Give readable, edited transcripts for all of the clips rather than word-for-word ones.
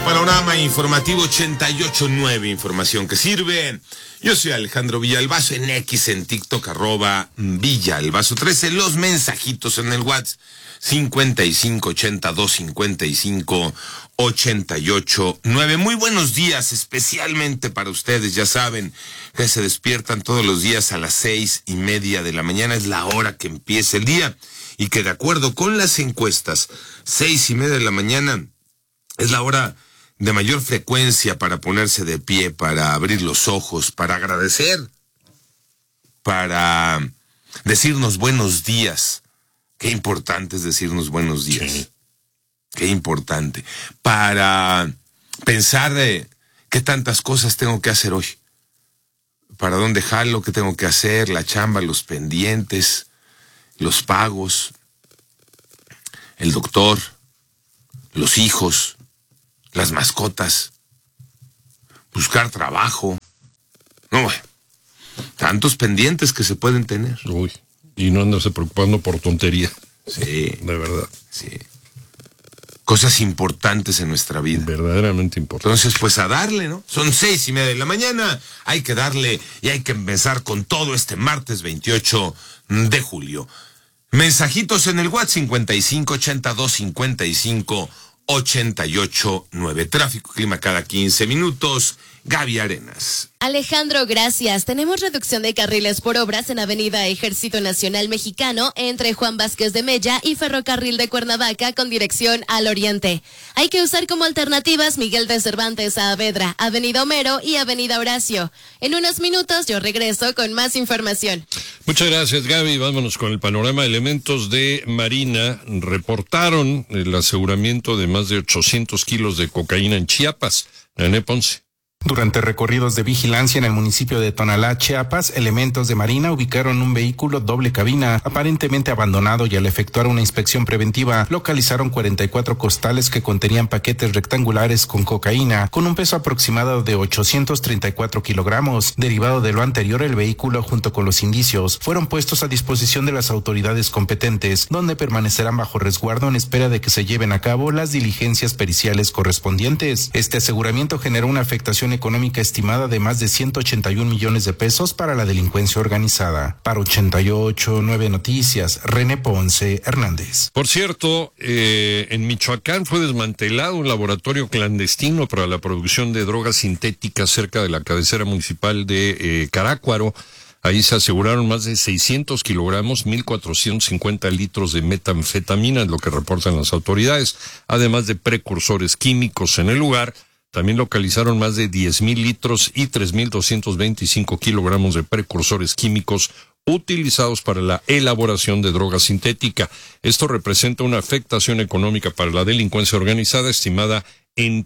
Panorama informativo 88.9, información que sirve. Yo soy Alejandro Villalbazo, en X, en TikTok, @Villalbazo13. Los mensajitos en el WhatsApp, 5580-255-88.9. Muy buenos días, especialmente para ustedes. Ya saben que se despiertan todos los días a las 6:30 de la mañana. Es la hora que empieza el día. Y que de acuerdo con las encuestas, 6:30 de la mañana es la hora de mayor frecuencia para ponerse de pie, para abrir los ojos, para agradecer, para decirnos buenos días. Qué importante es decirnos buenos días. Sí. Qué importante. Para pensar qué tantas cosas tengo que hacer hoy. Para dónde jalo, qué tengo que hacer, la chamba, los pendientes, los pagos, el doctor, los hijos, las mascotas, buscar trabajo. No, tantos pendientes que se pueden tener. Uy, y no andarse preocupando por tontería. Sí. De verdad. Sí. Cosas importantes en nuestra vida. Verdaderamente importantes. Entonces, pues a darle, ¿no? Son 6:30 de la mañana. Hay que darle y hay que empezar con todo este martes 28 de julio. Mensajitos en el WhatsApp 5580-255-88.9. Tráfico, clima cada 15 minutos. Gaby Arenas. Alejandro, gracias. Tenemos reducción de carriles por obras en Avenida Ejército Nacional Mexicano entre Juan Vázquez de Mella y Ferrocarril de Cuernavaca con dirección al oriente. Hay que usar como alternativas Miguel de Cervantes a Saavedra, Avenida Homero y Avenida Horacio. En unos minutos yo regreso con más información. Muchas gracias, Gaby. Vámonos con el panorama. Elementos de Marina reportaron el aseguramiento de más de 800 kilos de cocaína en Chiapas. René Ponce. Durante recorridos de vigilancia en el municipio de Tonalá, Chiapas, elementos de Marina ubicaron un vehículo doble cabina, aparentemente abandonado, y al efectuar una inspección preventiva, localizaron 44 costales que contenían paquetes rectangulares con cocaína, con un peso aproximado de 834 kilogramos. Derivado de lo anterior, el vehículo, junto con los indicios, fueron puestos a disposición de las autoridades competentes, donde permanecerán bajo resguardo en espera de que se lleven a cabo las diligencias periciales correspondientes. Este aseguramiento generó una afectación económica estimada de más de 181 millones de pesos para la delincuencia organizada. Para 88.9 Noticias, René Ponce Hernández. Por cierto, en Michoacán fue desmantelado un laboratorio clandestino para la producción de drogas sintéticas cerca de la cabecera municipal de Carácuaro. Ahí se aseguraron más de 600 kilogramos, 1,450 litros de metanfetamina, es lo que reportan las autoridades, además de precursores químicos en el lugar. También localizaron más de 10,000 litros y 3,225 kilogramos de precursores químicos utilizados para la elaboración de droga sintética. Esto representa una afectación económica para la delincuencia organizada estimada en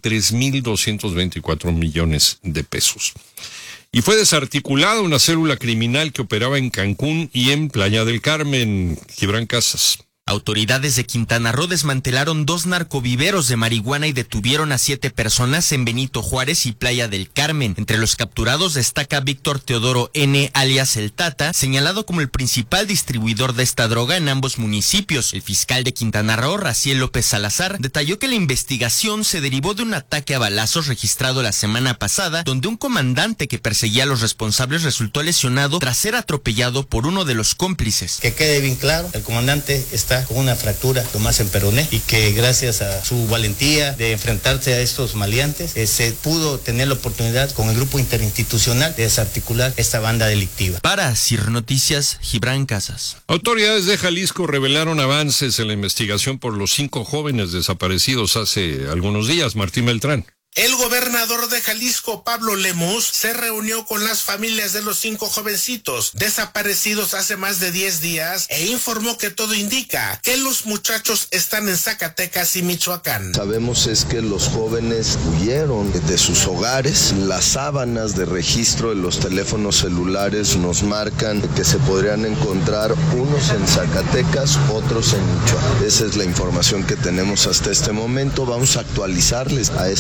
3,224 millones de pesos. Y fue desarticulada una célula criminal que operaba en Cancún y en Playa del Carmen. Gibran Casas. Autoridades de Quintana Roo desmantelaron 2 narcoviveros de marihuana y detuvieron a 7 personas en Benito Juárez y Playa del Carmen. Entre los capturados destaca Víctor Teodoro N., alias El Tata, señalado como el principal distribuidor de esta droga en ambos municipios. El fiscal de Quintana Roo, Raciel López Salazar, detalló que la investigación se derivó de un ataque a balazos registrado la semana pasada, donde un comandante que perseguía a los responsables resultó lesionado tras ser atropellado por uno de los cómplices. Que quede bien claro, el comandante está con una fractura, Tomás en peroné, y que gracias a su valentía de enfrentarse a estos maleantes, se pudo tener la oportunidad con el grupo interinstitucional de desarticular esta banda delictiva. Para CIR Noticias, Gibran Casas. Autoridades de Jalisco revelaron avances en la investigación por los 5 jóvenes desaparecidos hace algunos días. Martín Beltrán. El gobernador de Jalisco, Pablo Lemus, se reunió con las familias de los 5 jovencitos desaparecidos hace más de 10 días e informó que todo indica que los muchachos están en Zacatecas y Michoacán. Sabemos es que los jóvenes huyeron de sus hogares. Las sábanas de registro de los teléfonos celulares nos marcan que se podrían encontrar unos en Zacatecas, otros en Michoacán. Esa es la información que tenemos hasta este momento. Vamos a actualizarles a estas madres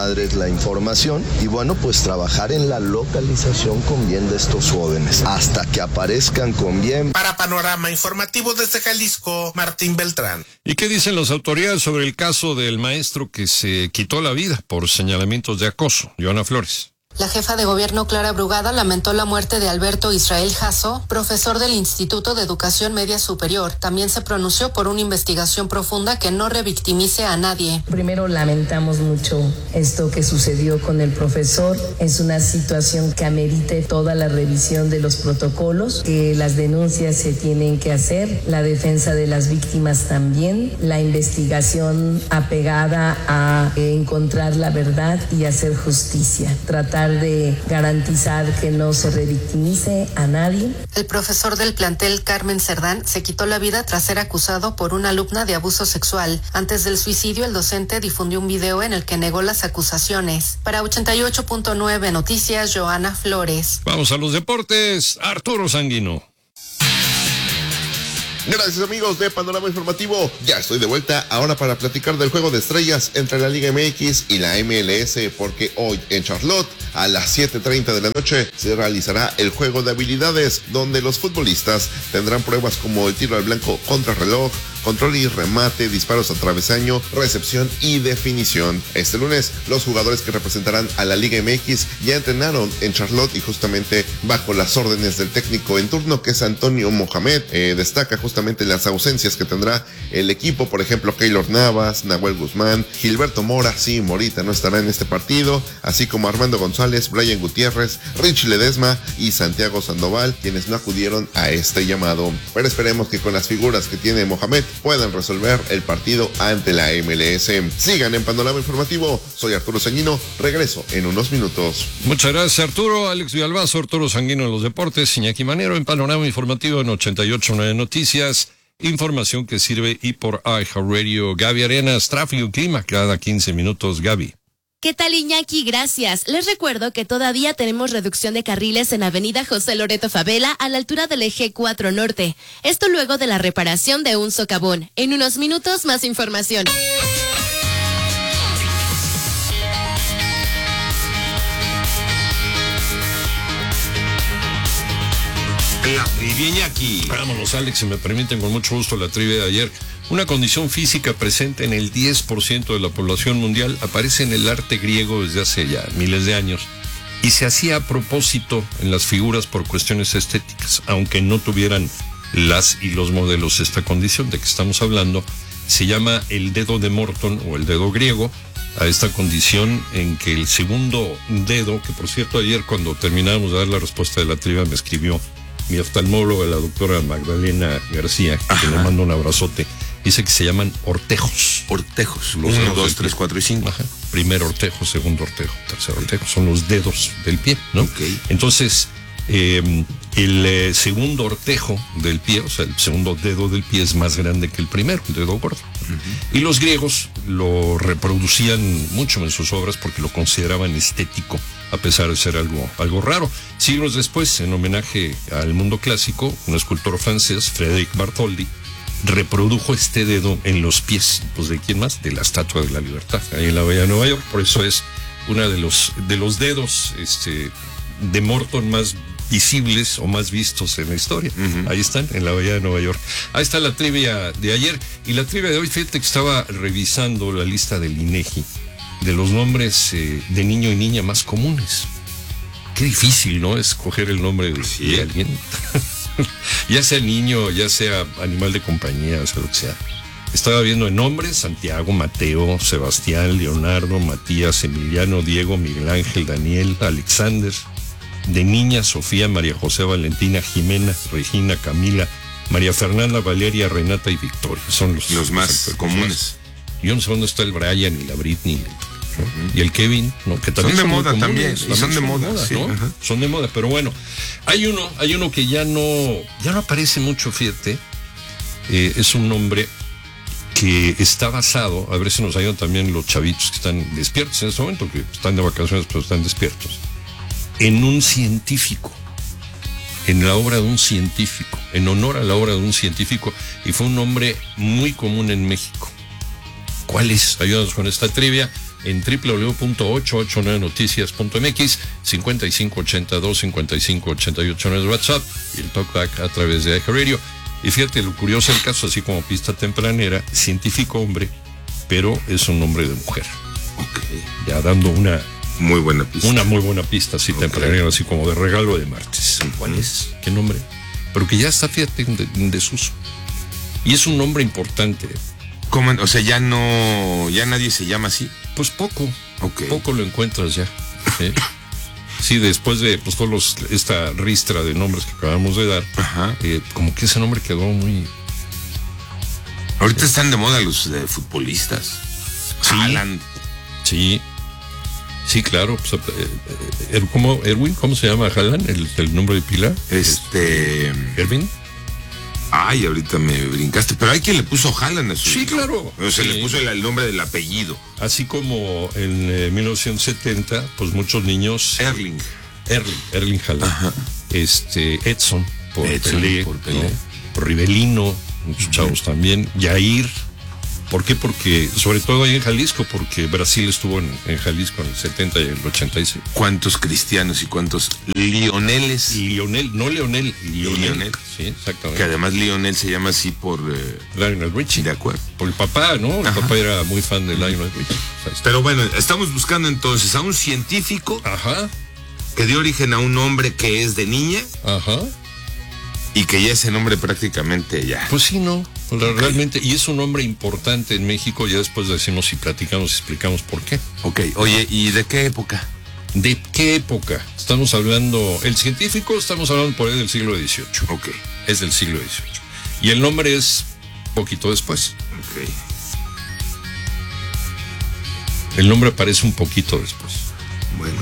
madres la información y bueno, pues trabajar en la localización con bien de estos jóvenes hasta que aparezcan con bien. Para Panorama Informativo desde Jalisco, Martín Beltrán. ¿Y qué dicen las autoridades sobre el caso del maestro que se quitó la vida por señalamientos de acoso? Joana Flores. La jefa de gobierno Clara Brugada lamentó la muerte de Alberto Israel Jasso, profesor del Instituto de Educación Media Superior. También se pronunció por una investigación profunda que no revictimice a nadie. Primero, lamentamos mucho esto que sucedió con el profesor. Es una situación que amerite toda la revisión de los protocolos, que las denuncias se tienen que hacer, la defensa de las víctimas también, la investigación apegada a encontrar la verdad y hacer justicia. Tratar de garantizar que no se revictimice a nadie. El profesor del plantel, Carmen Cerdán, se quitó la vida tras ser acusado por una alumna de abuso sexual. Antes del suicidio, el docente difundió un video en el que negó las acusaciones. Para 88.9 Noticias, Joana Flores. Vamos a los deportes, Arturo Sanguino. Gracias amigos de Panorama Informativo, ya estoy de vuelta ahora para platicar del juego de estrellas entre la Liga MX y la MLS, porque hoy en Charlotte a las 7:30 de la noche se realizará el juego de habilidades, donde los futbolistas tendrán pruebas como el tiro al blanco contra reloj, control y remate, disparos a travesaño, recepción y definición. Este lunes, los jugadores que representarán a la Liga MX ya entrenaron en Charlotte y justamente bajo las órdenes del técnico en turno, que es Antonio Mohamed. Destaca justamente las ausencias que tendrá el equipo, por ejemplo, Keylor Navas, Nahuel Guzmán, Gilberto Mora, sí, Morita no estará en este partido, así como Armando González, Brian Gutiérrez, Richie Ledesma y Santiago Sandoval, quienes no acudieron a este llamado. Pero esperemos que con las figuras que tiene Mohamed puedan resolver el partido ante la MLS. Sigan en Panorama Informativo, soy Arturo Sanguino, regreso en unos minutos. Muchas gracias Arturo, Alex Villalbazo, Arturo Sanguino en los deportes, Iñaki Manero en Panorama Informativo en 88.9 Noticias, información que sirve y por iHeartRadio. Gaby Arenas, tráfico y clima cada 15 minutos, Gaby. ¿Qué tal, Iñaki? Gracias. Les recuerdo que todavía tenemos reducción de carriles en Avenida José Loreto Favela a la altura del eje 4 Norte. Esto luego de la reparación de un socavón. En unos minutos, más información. La trivia, Iñaki. Vámonos, Alex, si me permiten, con mucho gusto la trivia de ayer. Una condición física presente en el 10% de la población mundial aparece en el arte griego desde hace ya miles de años y se hacía a propósito en las figuras por cuestiones estéticas, aunque no tuvieran las y los modelos esta condición de que estamos hablando. Se llama el dedo de Morton o el dedo griego, a esta condición en que el segundo dedo, que por cierto ayer cuando terminamos de dar la respuesta de la trivia me escribió mi oftalmóloga, la doctora Magdalena García, que le mando un abrazote, dice que se llaman ortejos. Ortejos. Los 1, 2, 3, 4 y 5. Ajá. Primer ortejo, segundo ortejo, tercer ortejo. Son los dedos del pie, ¿no? Okay. Entonces, el segundo ortejo del pie, o sea, el segundo dedo del pie es más grande que el primero, el dedo gordo. Uh-huh. Y los griegos lo reproducían mucho en sus obras porque lo consideraban estético, a pesar de ser algo raro. Siglos después, en homenaje al mundo clásico, un escultor francés, Frédéric Bartholdi, reprodujo este dedo en los pies. Pues ¿de quién más? De la Estatua de la Libertad, ahí en la Bahía de Nueva York. Por eso es uno de los dedos de Morton más visibles o más vistos en la historia. Uh-huh. Ahí están, en la Bahía de Nueva York. Ahí está la trivia de ayer. Y la trivia de hoy, fíjate que estaba revisando la lista del INEGI de los nombres de niño y niña más comunes. Qué difícil, ¿no? Escoger el nombre de alguien. Ya sea niño, ya sea animal de compañía, o sea, lo que sea. Estaba viendo en nombres: Santiago, Mateo, Sebastián, Leonardo, Matías, Emiliano, Diego, Miguel Ángel, Daniel, Alexander. De niña, Sofía, María José, Valentina, Jimena, Regina, Camila, María Fernanda, Valeria, Renata y Victoria. Son los más comunes. Yo no sé dónde está el Brian y la Britney, ¿no? Uh-huh. Y el Kevin, ¿no? Que también son de moda también. Y son de moda, sí, ¿no? Uh-huh. Son de moda, pero bueno, hay uno que ya no aparece mucho, fíjate. Es un nombre que está basado, a ver si nos ayudan también los chavitos que están despiertos en este momento, que están de vacaciones pero están despiertos, en un científico, en la obra de un científico, en honor a la obra de un científico, y fue un nombre muy común en México. ¿Cuál es? Ayúdanos con esta trivia. en www.889noticias.mx, 5582-5588 en el WhatsApp y el talkback a través de iHeartRadio. Y fíjate, lo curioso del caso, así como pista tempranera, científico hombre, pero es un nombre de mujer. Okay. Ya dando una muy buena pista. Una muy buena pista, así tempranera, así como de regalo de martes. ¿Cuál es? ¿Qué nombre? Pero que ya está, fíjate, en desuso. Y es un nombre importante. ¿Cómo? O sea, ya nadie se llama así. Pues poco. Okay. Poco lo encuentras ya. Sí, después de pues esta ristra de nombres que acabamos de dar, como que ese nombre quedó muy... Ahorita están de moda los futbolistas. Sí. Haaland. Sí. Sí, claro. Pues, Erwin, ¿cómo se llama Haaland? ¿El nombre de pila? ¿Erwin? Ay, ahorita me brincaste. Pero hay quien le puso Haaland a su hijo. Claro. O sea, le puso el nombre del apellido. Así como en 1970, pues muchos niños... Erling Haaland. Ajá. Edson, por Pelé. ¿no? Por Rivelino, muchos chavos también. Yair. ¿Por qué? Porque, sobre todo ahí en Jalisco, porque Brasil estuvo en Jalisco en el 70 y el 86. ¿Cuántos cristianos y cuántos Lioneles? Lionel. Lionel. Sí, exactamente. Que además Lionel se llama así por... Lionel Richie. De acuerdo. Por el papá, ¿no? El papá era muy fan de Lionel Richie. Pero bueno, estamos buscando entonces a un científico que dio origen a un nombre que es de niña. Y que ya ese nombre prácticamente ya... Pues sí, ¿no? Realmente, y es un nombre importante en México, ya después decimos y platicamos y explicamos por qué. Ok, oye, ¿y de qué época? ¿De qué época? Estamos hablando, el científico, estamos hablando por ahí del siglo XVIII. Ok. Es del siglo XVIII. Y el nombre es poquito después. Ok. El nombre aparece un poquito después. Bueno.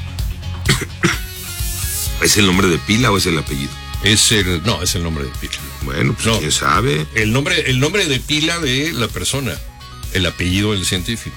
¿Es el nombre de pila o es el apellido? Es el nombre de pila. Bueno, pues quién sabe. El nombre de pila de la persona, el apellido del científico.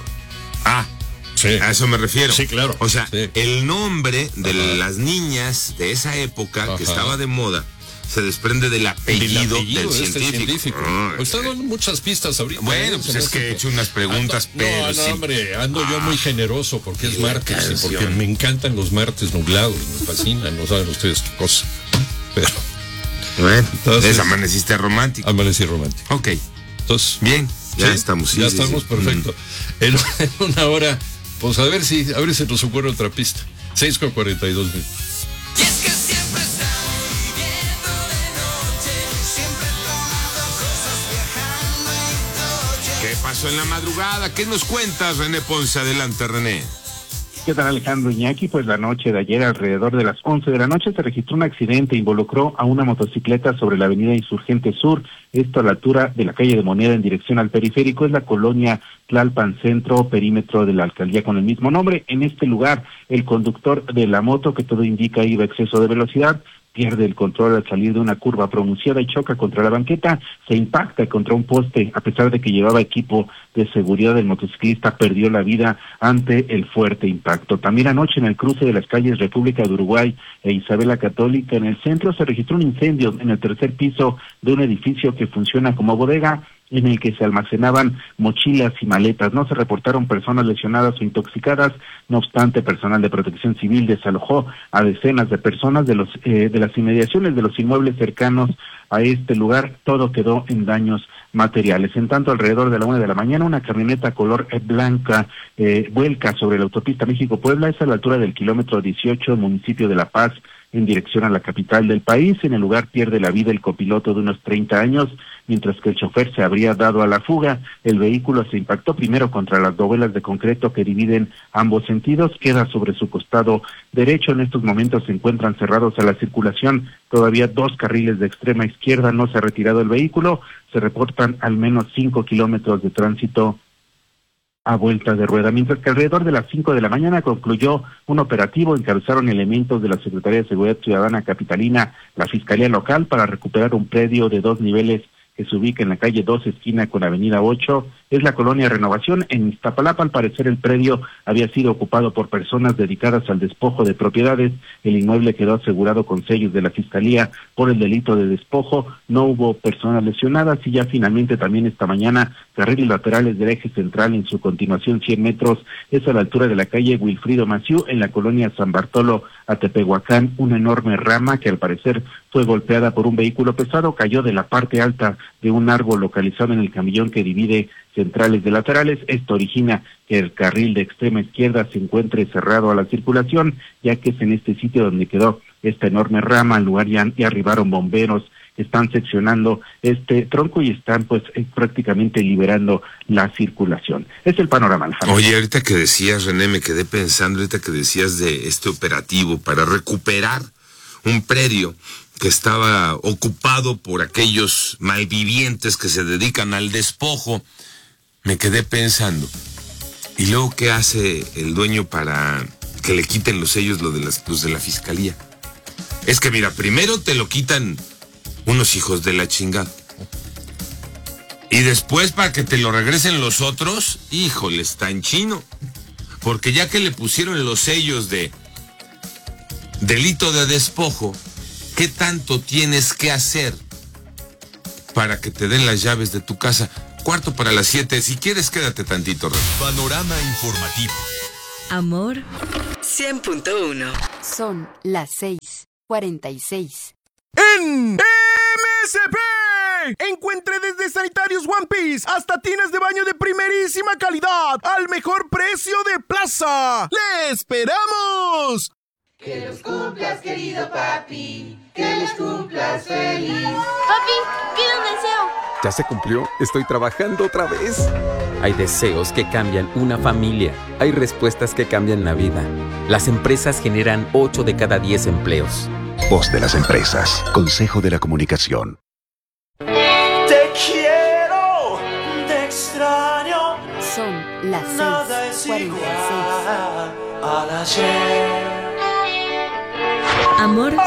Sí. A eso me refiero. Sí, claro. O sea, el nombre de las niñas de esa época que estaba de moda se desprende del apellido del científico. Están dando muchas pistas ahorita. Bueno, pues es que he hecho unas preguntas, pero sí. Hombre, ando yo muy generoso porque es martes y porque me encantan los martes nublados, me fascinan, no saben ustedes qué cosa. Pero bueno, entonces amaneciste romántico. Amanecí romántico. Ok. Entonces, bien, ya estamos. Ya estamos, perfecto. En una hora, pues a ver si se nos ocurre otra pista. 6:42 minutos. Y es que siempre estamos viviendo de noche, siempre tomando cosas, viajando en coche. ¿Qué pasó en la madrugada? ¿Qué nos cuentas, René Ponce? Adelante, René. ¿Qué tal, Alejandro Iñaki? Pues la noche de ayer, alrededor de las 11 de la noche, se registró un accidente. Involucró a una motocicleta sobre la avenida Insurgente Sur, esto a la altura de la calle de Moneda en dirección al periférico. Es la colonia Tlalpan Centro, perímetro de la alcaldía con el mismo nombre. En este lugar, el conductor de la moto, que todo indica iba a exceso de velocidad, pierde el control al salir de una curva pronunciada y choca contra la banqueta, se impacta contra un poste. A pesar de que llevaba equipo de seguridad, el motociclista perdió la vida ante el fuerte impacto. También anoche, en el cruce de las calles República de Uruguay e Isabel la Católica, en el centro, se registró un incendio en el tercer piso de un edificio que funciona como bodega, en el que se almacenaban mochilas y maletas. No se reportaron personas lesionadas o intoxicadas. No obstante, personal de Protección Civil desalojó a decenas de personas de las inmediaciones de los inmuebles cercanos a este lugar. Todo quedó en daños materiales. En tanto, alrededor de la 1 de la mañana, una camioneta color blanca vuelca sobre la autopista México-Puebla. Es a la altura del kilómetro 18, municipio de La Paz, en dirección a la capital del país. En el lugar pierde la vida el copiloto de unos 30 años, mientras que el chofer se habría dado a la fuga. El vehículo se impactó primero contra las dovelas de concreto que dividen ambos sentidos, queda sobre su costado derecho. En estos momentos se encuentran cerrados a la circulación todavía 2 carriles de extrema izquierda. No se ha retirado el vehículo. Se reportan al menos 5 kilómetros de tránsito a vuelta de rueda, mientras que alrededor de las 5 de la mañana concluyó un operativo. Encabezaron elementos de la Secretaría de Seguridad Ciudadana capitalina, la Fiscalía Local, para recuperar un predio de 2 niveles que se ubica en la calle 2, esquina con avenida 8, es la colonia Renovación en Iztapalapa. Al parecer el predio había sido ocupado por personas dedicadas al despojo de propiedades. El inmueble quedó asegurado con sellos de la Fiscalía por el delito de despojo. No hubo personas lesionadas y ya finalmente también esta mañana carriles laterales del eje central en su continuación 100 metros es a la altura de la calle Wilfrido Maciú en la colonia San Bartolo a Tepehuacán. Una enorme rama que al parecer fue golpeada por un vehículo pesado cayó de la parte alta de un árbol localizado en el camellón que divide centrales de laterales. Esto origina que el carril de extrema izquierda se encuentre cerrado a la circulación, ya que es en este sitio donde quedó esta enorme rama. Al lugar ya arribaron bomberos, están seccionando este tronco y están pues prácticamente liberando la circulación. Es el panorama, Alejandro. Oye, ahorita que decías, René, me quedé pensando, ahorita que decías de este operativo para recuperar un predio que estaba ocupado por aquellos malvivientes que se dedican al despojo, me quedé pensando, ¿y luego qué hace el dueño para que le quiten los sellos los de la Fiscalía? Es que mira, primero te lo quitan unos hijos de la chingada. Y después para que te lo regresen los otros, híjole, está en chino. Porque ya que le pusieron los sellos de delito de despojo, ¿qué tanto tienes que hacer para que te den las llaves de tu casa? 6:45. Si quieres, quédate tantito, Rafa. Panorama informativo. Amor 100.1. Son las 6:46. En MSP. Encuentre desde sanitarios One Piece hasta tinas de baño de primerísima calidad al mejor precio de plaza. ¡Le esperamos! Que los cumplas, querido papi. Que los cumplas feliz. Papi, pide un deseo. ¿Ya se cumplió? Estoy trabajando otra vez. Hay deseos que cambian una familia. Hay respuestas que cambian la vida. Las empresas generan 8 de cada 10 empleos. Voz de las empresas. Consejo de la Comunicación. Te quiero, te extraño. Son las Nada es 6:46. igual al ayer. Amor